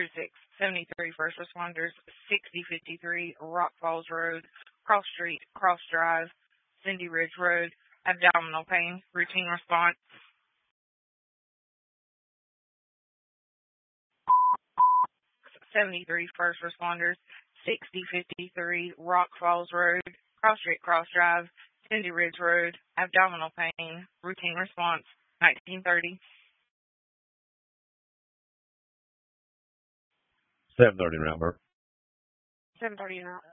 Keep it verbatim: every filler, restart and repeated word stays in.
Crew six, seventy-three First Responders, sixty fifty-three Rock Falls Road, Cross Street, Cross Drive, Cindy Ridge Road, abdominal pain, routine response. seventy-three First Responders, sixty fifty-three Rock Falls Road, Cross Street, Cross Drive, Cindy Ridge Road, abdominal pain, routine response, nineteen thirty. seven thirty in Round Burke. seven thirty in